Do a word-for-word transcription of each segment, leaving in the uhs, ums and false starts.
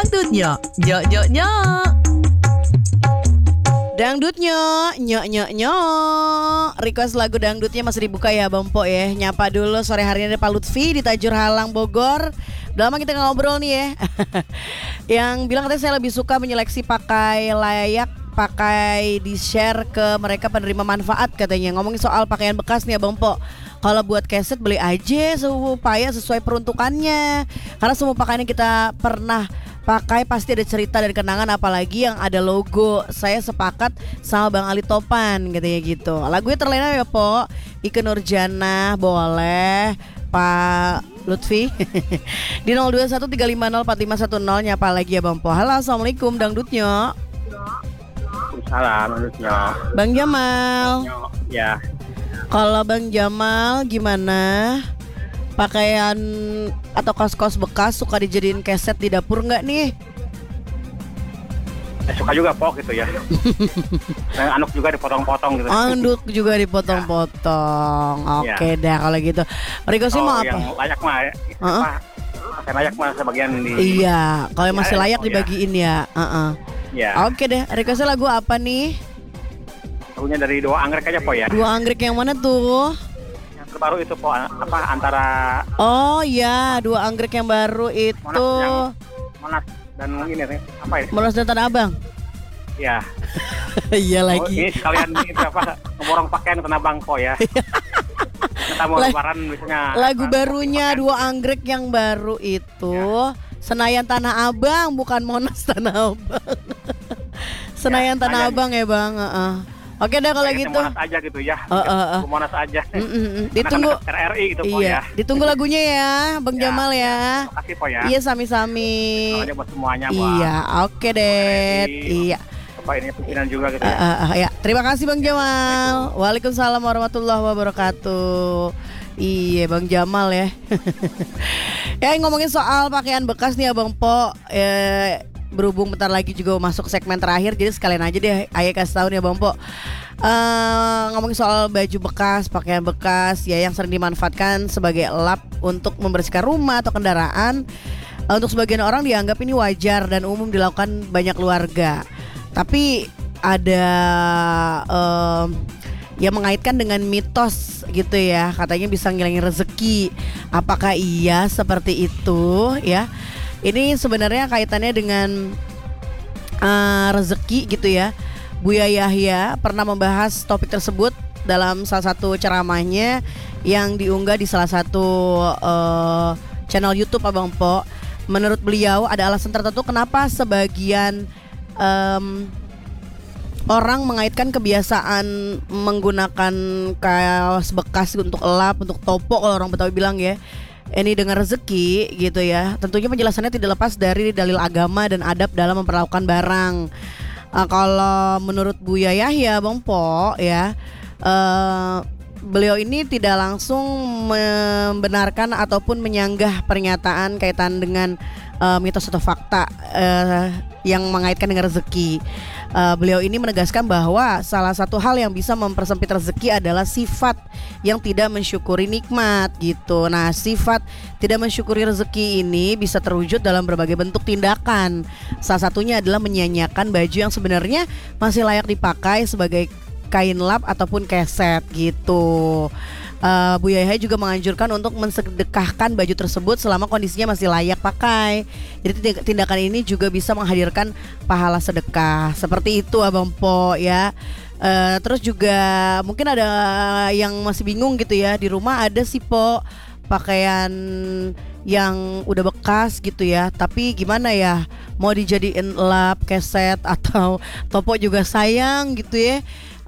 dangdutnya, nyok nyok nyok. Dangdutnya, nyok nyok nyok. Request lagu dangdutnya masih dibuka ya Bang Po ya. Nyapa dulu sore hari ini ada Pak Lutfi di Tajur Halang Bogor. Udah lama kita nggak ngobrol nih ya. Yang bilang katanya saya lebih suka menyeleksi pakai layak, pakai di share ke mereka penerima manfaat katanya. Ngomongin soal pakaian bekas nih ya Bang Po. Kalau buat keset beli aja supaya sesuai peruntukannya. Karena semua pakaian yang kita pernah pakai pasti ada cerita dan kenangan, apalagi yang ada logo. Saya sepakat sama Bang Ali Topan katanya gitu. Lagunya terlena ya Po. Ike Nurjana boleh, Pak Lutfi di nol dua satu tiga lima nol empat lima satu nol. Nyapa lagi ya Bang Po. Halo, assalamualaikum dangdutnya. Salam dangdutnya. Bang Jamal. Ya. Kalau Bang Jamal gimana? Pakaian atau kaos-kaos bekas suka dijadiin keset di dapur nggak nih? Eh, suka juga pok gitu ya. Nah, anduk juga dipotong-potong gitu. Anduk juga dipotong-potong. Ya. Oke dah kalau gitu. Riko sih Oh, mau apa? yang layak mah ya. Uh-uh. Apa? Pakaian layak mah sebagian di. Iya, kalau yang masih Ya, layak oh, ya. dibagiin ya. Uh-uh. Ya. Oke deh. Riko sih lagu apa nih? Lagunya dari Dua Anggrek aja po ya. Dua Anggrek yang mana tuh? Yang terbaru itu po apa antara Oh ya, Dua Anggrek yang baru itu. Monas yang Monas dan ini nih, apa ya? Monas dan Tanah Abang. Ya. Iya Oh, lagi. ini sekalian ini apa ngeborong pakaian kena Bang Po ya. Kita mau Lag- lebaran misalnya. Lagu apa, barunya pakaian. Dua Anggrek yang baru itu Senayan Tanah Abang, bukan Monas Tanah Abang. Senayan Ya, Tanah Senayan. Abang ya Bang. Heeh. Oke deh kalau Kayaknya gitu. Monas aja gitu ya. Oh, oh, oh. Ke Monas aja. Mm, mm, mm. Karena Ditunggu. kan R R I gitu po Iya, ya. ditunggu lagunya ya, Bang Ya, Jamal ya. Terima kasih po ya. Iya sami-sami. Kalau aja buat semuanya buat Iya, oke deh. R R I. Iya. apa ini pimpinan juga gitu Uh, ya. uh, uh, ya, terima kasih Bang Jamal. Waalaikumsalam warahmatullahi wabarakatuh. Iya Bang Jamal ya. Ya ngomongin soal pakaian bekas nih ya Bang Po. Eh, berhubung bentar lagi juga masuk segmen terakhir, jadi sekalian aja deh Ayah kasih tahu nih ya Bang Po. Uh, ngomongin soal baju bekas, pakaian bekas ya yang sering dimanfaatkan sebagai lap untuk membersihkan rumah atau kendaraan. Uh, untuk sebagian orang dianggap ini wajar dan umum dilakukan banyak keluarga. Tapi ada um, yang mengaitkan dengan mitos gitu ya, katanya bisa ngilangin rezeki. Apakah iya seperti itu ya? Ini sebenarnya kaitannya dengan uh, rezeki gitu ya. Buya Yahya pernah membahas topik tersebut dalam salah satu ceramahnya yang diunggah di salah satu uh, channel YouTube Abang Po. Menurut beliau ada alasan tertentu kenapa sebagian um, orang mengaitkan kebiasaan menggunakan kaos bekas untuk elap, untuk topo kalau orang Betawi bilang ya, ini dengan rezeki gitu ya. Tentunya penjelasannya tidak lepas dari dalil agama dan adab dalam memperlakukan barang. Uh, kalau menurut Buya Yahya Bang Po ya, uh, beliau ini tidak langsung membenarkan ataupun menyanggah pernyataan kaitan dengan uh, mitos atau fakta uh, yang mengaitkan dengan rezeki. Uh, beliau ini menegaskan bahwa salah satu hal yang bisa mempersempit rezeki adalah sifat yang tidak mensyukuri nikmat gitu. Nah, sifat tidak mensyukuri rezeki ini bisa terwujud dalam berbagai bentuk tindakan. Salah satunya adalah menyanyiakan baju yang sebenarnya masih layak dipakai sebagai kain lap ataupun keset gitu. Uh, Bu Yahya juga menganjurkan untuk mensedekahkan baju tersebut selama kondisinya masih layak pakai. Jadi tindakan ini juga bisa menghadirkan pahala sedekah. Seperti itu Abang Po ya. Uh, terus juga mungkin ada yang masih bingung gitu ya, di rumah ada sih Po pakaian yang udah bekas gitu ya, tapi gimana ya, mau dijadiin lap, keset atau topo juga sayang gitu ya.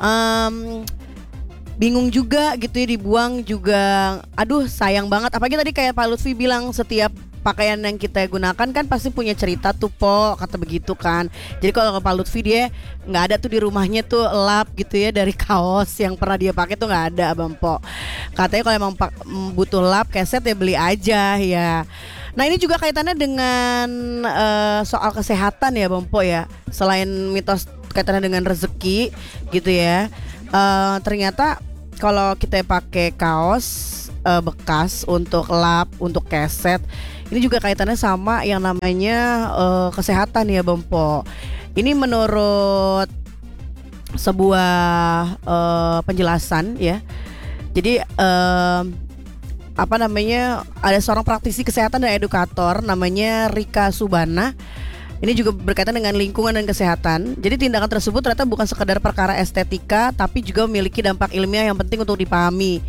Um, bingung juga gitu ya, dibuang juga aduh sayang banget. Apalagi tadi kayak Pak Lutfi bilang, setiap pakaian yang kita gunakan kan pasti punya cerita tuh Po, kata begitu kan. Jadi kalau ke Pak Lutfi dia nggak ada tuh di rumahnya tuh lap gitu ya dari kaos yang pernah dia pakai tuh nggak ada Abang Po. Katanya kalau emang pak, butuh lap keset ya beli aja ya. Nah ini juga kaitannya dengan uh, soal kesehatan ya Bang Po ya. Selain mitos kaitannya dengan rezeki gitu ya, uh, ternyata kalau kita pakai kaos uh, bekas untuk lap, untuk keset, Ini juga kaitannya sama yang namanya uh, kesehatan ya Bang Po. Ini menurut sebuah uh, penjelasan ya. Jadi uh, apa namanya, ada seorang praktisi kesehatan dan edukator namanya Rika Subana. Ini juga berkaitan dengan lingkungan dan kesehatan. Jadi tindakan tersebut ternyata bukan sekadar perkara estetika, tapi juga memiliki dampak ilmiah yang penting untuk dipahami.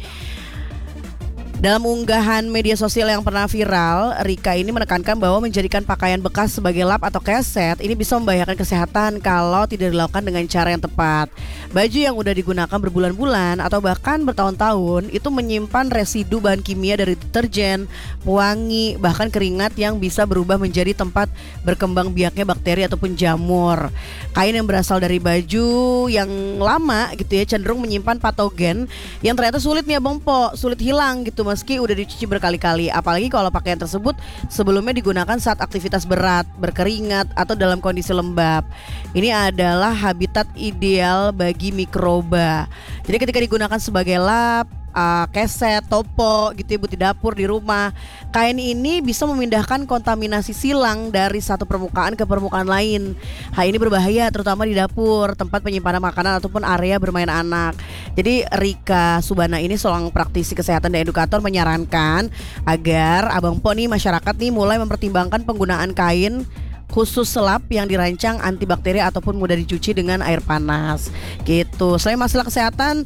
Dalam unggahan media sosial yang pernah viral, Rika ini menekankan bahwa menjadikan pakaian bekas sebagai lap atau keset ini bisa membahayakan kesehatan kalau tidak dilakukan dengan cara yang tepat. Baju yang udah digunakan berbulan-bulan atau bahkan bertahun-tahun itu menyimpan residu bahan kimia dari deterjen, pewangi, bahkan keringat yang bisa berubah menjadi tempat berkembang biaknya bakteri ataupun jamur. Kain yang berasal dari baju yang lama gitu ya cenderung menyimpan patogen yang ternyata sulit nih Bang Po, sulit hilang gitu meski udah dicuci berkali-kali. Apalagi kalau pakaian tersebut sebelumnya digunakan saat aktivitas berat, berkeringat atau dalam kondisi lembab. Ini adalah habitat ideal bagi mikroba. Jadi ketika digunakan sebagai lap, Uh, keset, topo gitu ya buat di dapur, di rumah, kain ini bisa memindahkan kontaminasi silang dari satu permukaan ke permukaan lain. Hal ini berbahaya terutama di dapur, tempat penyimpanan makanan ataupun area bermain anak. Jadi Rika Subana ini seorang praktisi kesehatan dan edukator menyarankan agar Abang Po nih, masyarakat nih mulai mempertimbangkan penggunaan kain khusus selap yang dirancang antibakteri ataupun mudah dicuci dengan air panas gitu. Selain masalah kesehatan,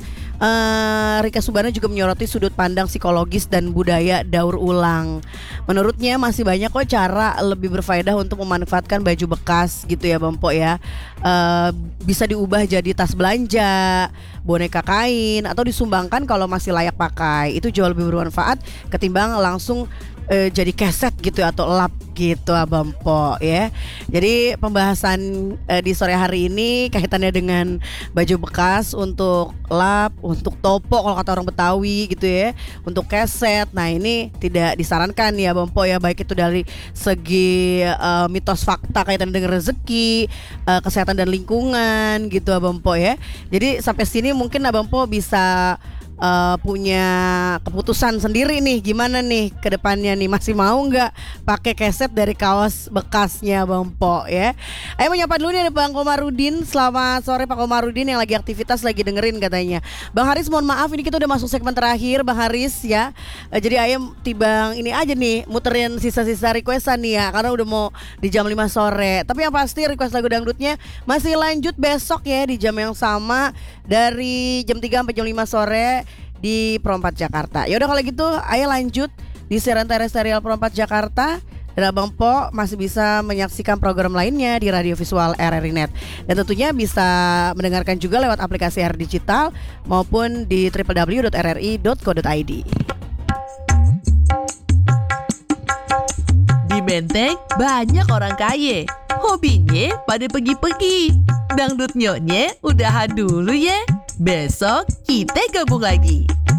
uh, Rika Subana juga menyoroti sudut pandang psikologis dan budaya daur ulang. Menurutnya masih banyak kok cara lebih berfaedah untuk memanfaatkan baju bekas gitu ya Bang Po ya. uh, Bisa diubah jadi tas belanja, boneka kain, atau disumbangkan kalau masih layak pakai. Itu jauh lebih bermanfaat ketimbang langsung Uh, jadi keset gitu atau lap gitu Abang Po ya. Jadi pembahasan uh, di sore hari ini kaitannya dengan baju bekas untuk lap, untuk topo kalau kata orang Betawi gitu ya, untuk keset. Nah ini tidak disarankan ya Abang Po ya, baik itu dari segi uh, mitos fakta kaitannya dengan rezeki, uh, kesehatan dan lingkungan gitu Abang Po ya. Jadi sampai sini mungkin Abang Po bisa Uh, punya keputusan sendiri nih, gimana nih ke depannya nih, masih mau nggak pakai keset dari kaos bekasnya Bang Po ya. Ayo menyapa dulu nih ada Bang Komarudin. Selamat sore Pak Komarudin yang lagi aktivitas, lagi dengerin katanya. Bang Haris mohon maaf ini kita udah masuk segmen terakhir Bang Haris ya. uh, Jadi ayam tibang ini aja nih muterin sisa-sisa requestan nih ya, karena udah mau di jam lima sore. Tapi yang pasti request lagu dangdutnya masih lanjut besok ya di jam yang sama, dari jam tiga sampai jam lima sore di Pro empat Jakarta. Ya udah kalau gitu, ayo lanjut di siaran terestrial Pro empat Jakarta. Dan Abang Po masih bisa menyaksikan program lainnya di radio visual R R I Net. Dan tentunya bisa mendengarkan juga lewat aplikasi R Digital maupun di w w w dot r r i dot co dot i d. Di Menteng banyak orang kaya, hobinya pada pergi-pergi. Dangdut nyoknya udahan dulu ya. Besok kita gabung lagi.